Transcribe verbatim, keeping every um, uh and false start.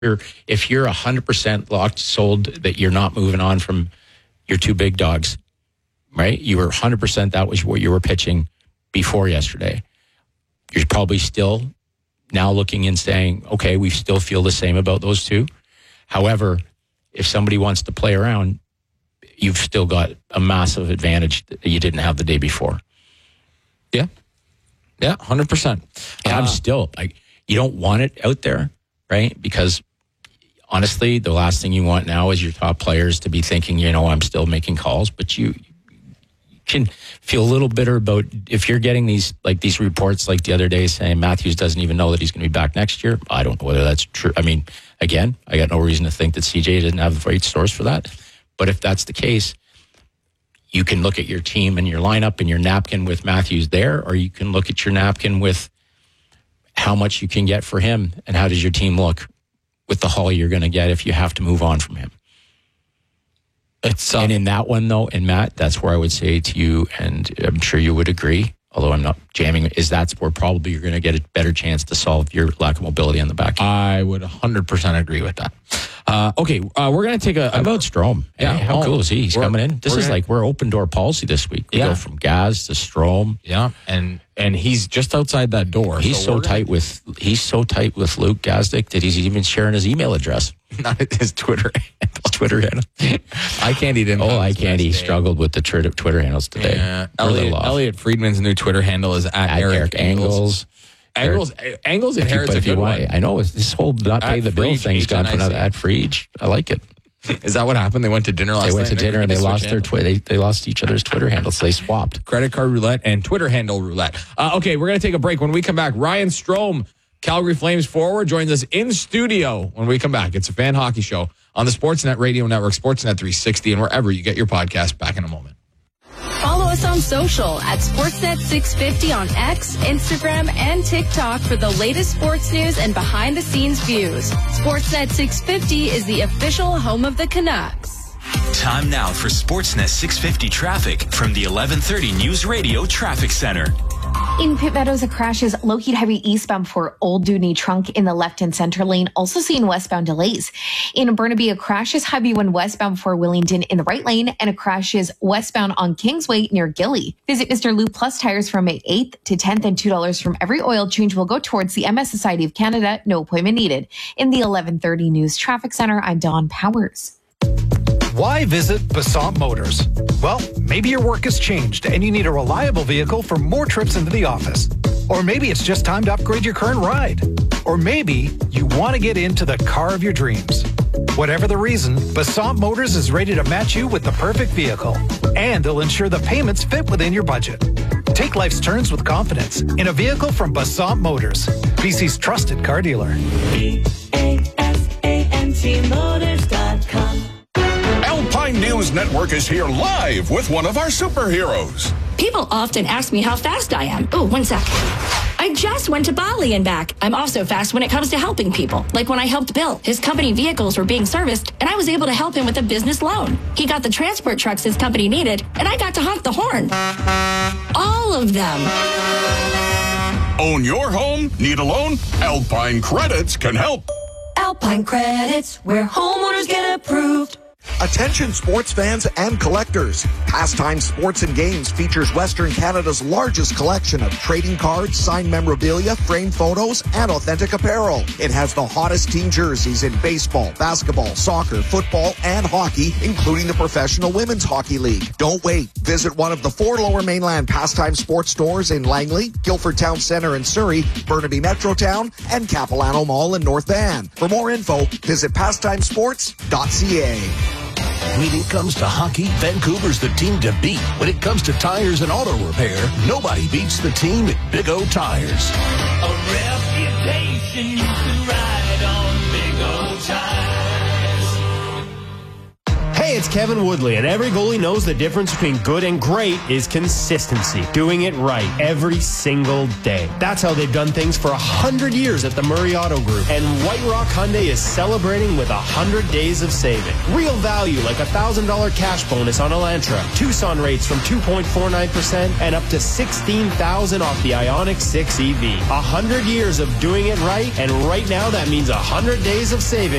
you're, if you're one hundred percent locked, sold that you're not moving on from your two big dogs, right? You were one hundred percent that was what you were pitching before yesterday. You're probably still now looking and saying, okay, we still feel the same about those two. However, if somebody wants to play around, you've still got a massive advantage that you didn't have the day before. Yeah. Yeah, one hundred percent. And uh, I'm still, like, you don't want it out there, right? Because honestly, the last thing you want now is your top players to be thinking, you know, I'm still making calls, but you, you can feel a little bitter about if you're getting these, like these reports like the other day saying Matthews doesn't even know that he's going to be back next year. I don't know whether that's true. I mean, again, I got no reason to think that C J didn't have the right source for that. But if that's the case, you can look at your team and your lineup and your napkin with Matthews there, or you can look at your napkin with how much you can get for him and how does your team look with the haul you're going to get if you have to move on from him. It's, uh, and in that one, though, and Matt, that's where I would say to you, and I'm sure you would agree, although I'm not jamming, is that's where probably you're going to get a better chance to solve your lack of mobility on the back end. I would one hundred percent agree with that. Uh, okay, uh, we're going to take a... How about Strome? Yeah, hey, how well, cool is he? He's coming in. This is gonna, like, we're open door policy this week. We yeah. go from Gaz to Strome. Yeah, and and he's just outside that door. He's so, so tight gonna... with he's so tight with Luke Gazdick that he's even sharing his email address. Not his Twitter handle. Twitter handle. I can't eat him. Oh, I can't. He struggled with the Twitter handles today. Yeah. Elliot, Elliot Friedman's new Twitter handle is at, at Eric, Eric Angles. Angles. Angles, Angles inherits a good one. I know this whole not pay the bill thing's gone for another at Friege. I like it. Is that what happened? They went to dinner last night? They went to dinner and they lost their Twitter. They, they lost each other's Twitter handles. They swapped. Credit card roulette and Twitter handle roulette. Uh, okay, we're going to take a break. When we come back, Ryan Strome, Calgary Flames forward, joins us in studio when we come back. It's a fan hockey show on the Sportsnet Radio Network, Sportsnet three sixty, and wherever you get your podcast. Back in a moment. Follow us on social at Sportsnet six fifty on X, Instagram, and TikTok for the latest sports news and behind-the-scenes views. Sportsnet six fifty is the official home of the Canucks. Time now for Sportsnet six fifty traffic from the eleven thirty News Radio Traffic Center. In Pitt Meadows, a crash is low-heat heavy eastbound for Old Dooney Trunk in the left and center lane. Also seeing westbound delays. In Burnaby, a crash is heavy one westbound for Willingdon in the right lane, and a crash is westbound on Kingsway near Gilly. Visit Mister Lou Plus Tires from May eighth to tenth, and two dollars from every oil change will go towards the M S Society of Canada. No appointment needed. In the eleven thirty News Traffic Center, I'm Dawn Powers. Why visit Basant Motors? Well, maybe your work has changed and you need a reliable vehicle for more trips into the office. Or maybe it's just time to upgrade your current ride. Or maybe you want to get into the car of your dreams. Whatever the reason, Basant Motors is ready to match you with the perfect vehicle. And they'll ensure the payments fit within your budget. Take life's turns with confidence in a vehicle from Basant Motors, B C's trusted car dealer. B A S A N T Motors dot com. Alpine News Network is here live with one of our superheroes. People often ask me how fast I am. Oh, one sec. I just went to Bali and back. I'm also fast when it comes to helping people. Like when I helped Bill. His company vehicles were being serviced, and I was able to help him with a business loan. He got the transport trucks his company needed, and I got to honk the horn. All of them. Own your home? Need a loan? Alpine Credits can help. Alpine Credits, where homeowners get approved. Attention sports fans and collectors. Pastime Sports and Games features Western Canada's largest collection of trading cards, signed memorabilia, framed photos, and authentic apparel. It has the hottest team jerseys in baseball, basketball, soccer, football, and hockey, including the Professional Women's Hockey League. Don't wait. Visit one of the four Lower Mainland Pastime Sports stores in Langley, Guildford Town Centre in Surrey, Burnaby Metrotown, and Capilano Mall in North Van. For more info, visit pastime sports dot c a. When it comes to hockey, Vancouver's the team to beat. When it comes to tires and auto repair, nobody beats the team at Big O Tires. A reputation you can ride on Big O Tires. Hey, it's Kevin Woodley, and every goalie knows the difference between good and great is consistency. Doing it right every single day. That's how they've done things for one hundred years at the Murray Auto Group. And White Rock Hyundai is celebrating with one hundred days of saving. Real value like a one thousand dollars cash bonus on Elantra. Tucson rates from two point four nine percent and up to sixteen thousand dollars off the Ioniq six E V. one hundred years of doing it right, and right now that means one hundred days of saving.